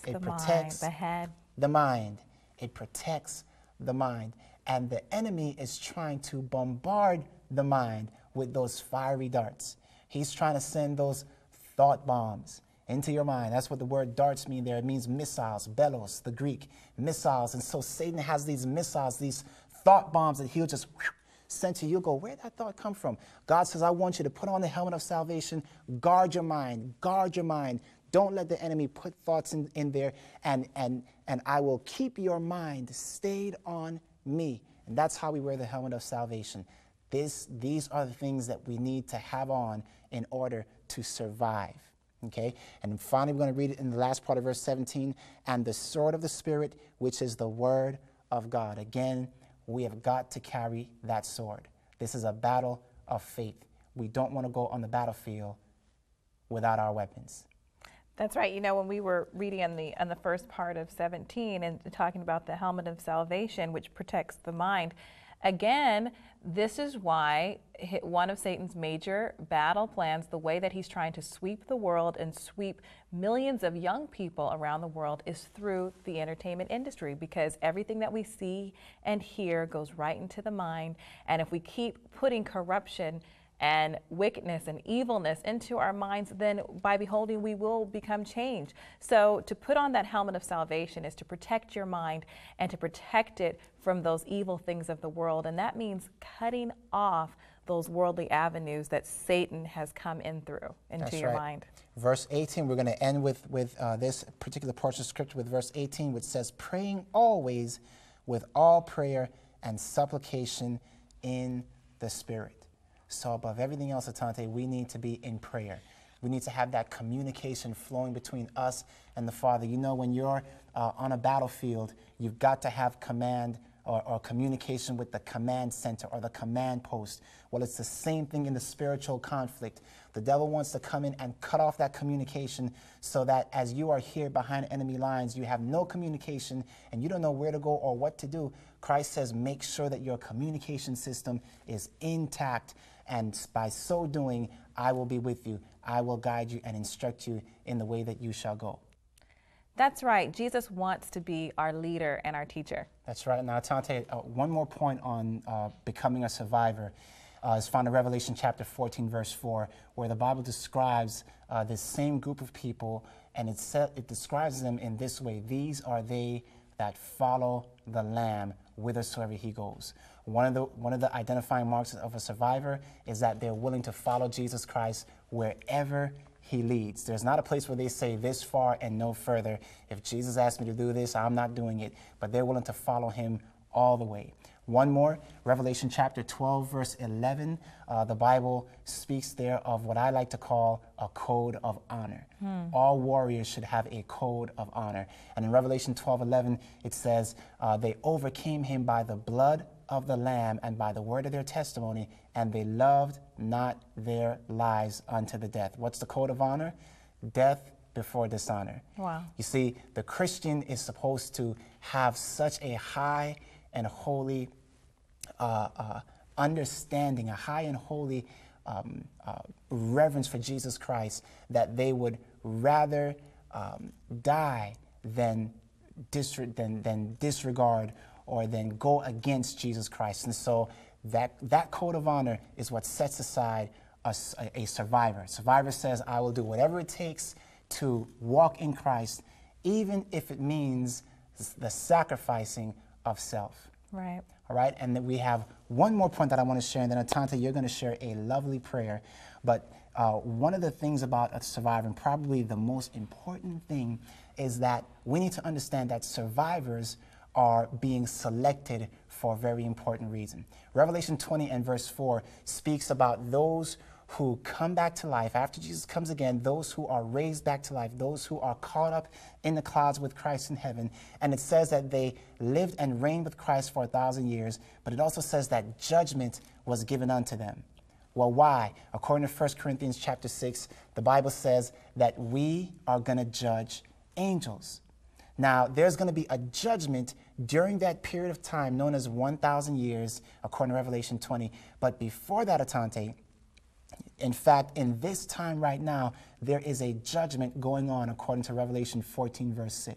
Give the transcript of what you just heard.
It the mind, protects the head. the mind. It protects the mind. And the enemy is trying to bombard the mind with those fiery darts. He's trying to send those thought bombs into your mind. That's what the word darts mean there. It means missiles, belos, the Greek, missiles. And so Satan has these missiles, these thought bombs that he'll just send to you. You'll go, where'd that thought come from? God says, I want you to put on the helmet of salvation, guard your mind, guard your mind. Don't let the enemy put thoughts in there, and I will keep your mind stayed on me. And that's how we wear the helmet of salvation. These are the things that we need to have on in order to survive. Okay? And finally, we're going to read it in the last part of verse 17. And the sword of the Spirit, which is the word of God. Again, we have got to carry that sword. This is a battle of faith. We don't want to go on the battlefield without our weapons. That's right. You know, when we were reading on the first part of 17 and talking about the helmet of salvation, which protects the mind, again, this is why one of Satan's major battle plans, the way that he's trying to sweep the world and sweep millions of young people around the world, is through the entertainment industry, because everything that we see and hear goes right into the mind. And if we keep putting corruption and wickedness and evilness into our minds, then by beholding we will become changed. So to put on that helmet of salvation is to protect your mind and to protect it from those evil things of the world. And that means cutting off those worldly avenues that Satan has come in through into your mind. Verse 18, we're going to end with this particular portion of scripture with verse 18, which says, praying always with all prayer and supplication in the Spirit. So above everything else, Atante, we need to be in prayer. We need to have that communication flowing between us and the Father. You know, when you're on a battlefield, you've got to have command or communication with the command center or the command post. Well, it's the same thing in the spiritual conflict. The devil wants to come in and cut off that communication so that as you are here behind enemy lines, you have no communication and you don't know where to go or what to do. Christ says, make sure that your communication system is intact. And by so doing, I will be with you. I will guide you and instruct you in the way that you shall go. That's right. Jesus wants to be our leader and our teacher. That's right. Now, Tante, one more point on becoming a survivor is found in Revelation chapter 14, verse 4, where the Bible describes this same group of people, and it describes them in this way. These are they that follow the Lamb whithersoever he goes. One of the identifying marks of a survivor is that they're willing to follow Jesus Christ wherever he leads. There's not a place where they say this far and no further. If Jesus asked me to do this, I'm not doing it. But they're willing to follow him all the way. One more, Revelation chapter 12, verse 11. The Bible speaks there of what I like to call a code of honor. All warriors should have a code of honor. And in Revelation 12:11, it says, they overcame him by the blood of the Lamb and by the word of their testimony, and they loved not their lives unto the death. What's the code of honor? Death before dishonor. Wow. You see, the Christian is supposed to have such a high and holy understanding, a high and holy reverence for Jesus Christ, that they would rather die than disregard or then go against Jesus Christ. And so that code of honor is what sets aside a survivor. Survivor says, I will do whatever it takes to walk in Christ, even if it means the sacrificing of self. Right. All right, and then we have one more point that I want to share, and then Atanta, you're going to share a lovely prayer. But one of the things about a survivor, and probably the most important thing, is that we need to understand that survivors are being selected for a very important reason. Revelation 20 and verse 4 speaks about those who come back to life after Jesus comes again, those who are raised back to life, those who are caught up in the clouds with Christ in heaven. And it says that they lived and reigned with Christ for 1,000 years, but it also says that judgment was given unto them. Well, why? According to 1 Corinthians chapter 6, the Bible says that we are going to judge angels. Now, there's going to be a judgment during that period of time known as 1,000 years, according to Revelation 20. But before that, Atante, in fact, in this time right now, there is a judgment going on according to Revelation 14, verse 6.